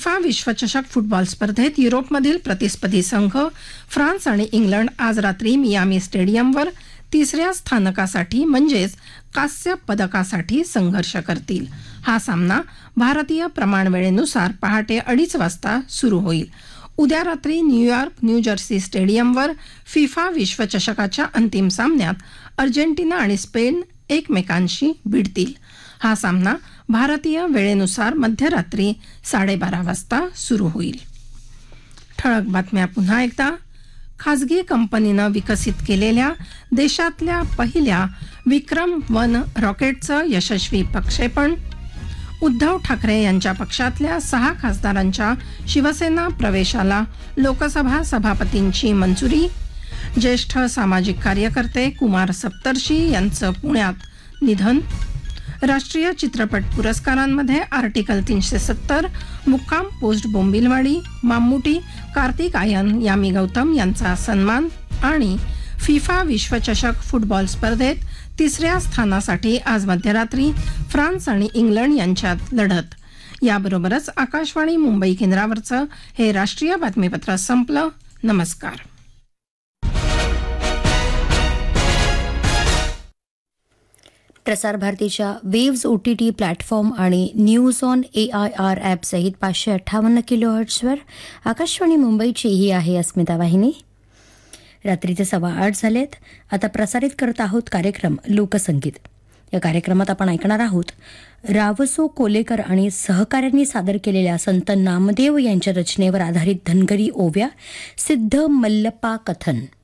FIFA विश्वचषक football स्पर्धेत युरोपमधील प्रतिस्पर्धी संघ फ्रान्स आणि इंग्लंड आज रात्री मियामी स्टेडियमवर तिसऱ्या स्थानकासाठी म्हणजेच कांस्य पदकासाठी संघर्ष करतील. हा सामना भारतीय प्रमाणवेळेनुसार पहाटे 2:30 वाजता सुरू होईल. उद्या रात्री न्यूयॉर्क न्यू जर्सी स्टेडियमवर फिफा विश्वचषकाच्या अंतिम सामन्यात अर्जेंटिना आणि स्पेन एकमेकांशी भिडतील. हा सामना भारतीय वेळेनुसार मध्यरात्री 12:30 वाजता सुरू होईल. ठळक बातम्या पुन्हा एकदा. खाजगी कंपनीनं विकसित केलेल्या देशातल्या पहिल्या विक्रम-1 रॉकेटचं यशस्वी प्रक्षेपण. उद्धव ठाकरे यांच्या पक्षातल्या 6 खासदारांच्या शिवसेना प्रवेशाला लोकसभा सभापतींची मंजुरी. ज्येष्ठ सामाजिक कार्यकर्ते कुमार सप्तर्षी यांचं पुण्यात निधन. राष्ट्रीय चित्रपट पुरस्कारांमध्ये आर्टिकल 370 मुक्काम पोस्ट बोंबिलवाडी माम्मुटी कार्तिक आयन यामी गौतम यांचा सन्मान. आणि फिफा विश्वचषक फुटबॉल स्पर्धेत तिसऱ्या स्थानासाठी आज मध्यरात्री फ्रान्स आणि इंग्लंड यांच्यात लढत. याबरोबरच आकाशवाणी मुंबई केंद्रावरचं हे राष्ट्रीय बातमीपत्र संपलं. नमस्कार. प्रसार भारतीच्या वेव्ज OTT प्लॅटफॉर्म आणि न्यूज ऑन AIR ॲप सहित 558 किलोहर्ट्झवर आकाशवाणी मुंबईची ही आहे अस्मिता वाहिनी. रात्रीचे 8:15 झालेत. आता प्रसारित करत आहोत कार्यक्रम लोकसंगीत. या कार्यक्रमात आपण ऐकणार आहोत रावसो कोलेकर आणि सहकाऱ्यांनी सादर केलेल्या संत नामदेव यांच्या रचनेवर आधारित धनगरी ओव्या सिद्ध मल्लप्पा कथन.